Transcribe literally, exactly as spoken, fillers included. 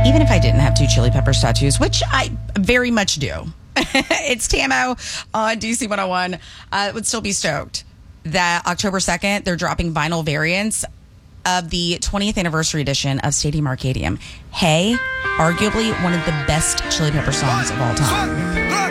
even if I didn't have two Chili Peppers tattoos, which I very much do. It's Tamo on D C one oh one. I uh, would still be stoked that October second, they're dropping vinyl variants of the twentieth anniversary edition of Stadium Arcadium. Hey, arguably one of the best Chili Pepper songs of all time.